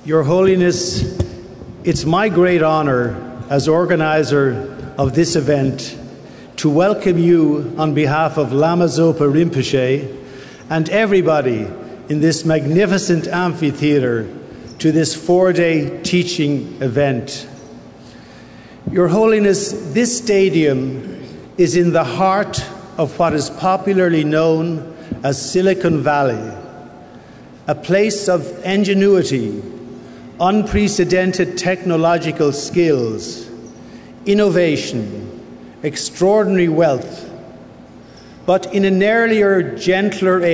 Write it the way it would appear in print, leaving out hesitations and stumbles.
Your Holiness, it's my great honor as organizer of this event to welcome you on behalf of Lama Zopa Rinpoche and everybody in this magnificent amphitheater to this 4-day teaching event. Your Holiness, this stadium is in the heart of what is popularly known as Silicon Valley, a place of ingenuity, unprecedented technological skills, innovation, extraordinary wealth, but in an earlier, gentler age,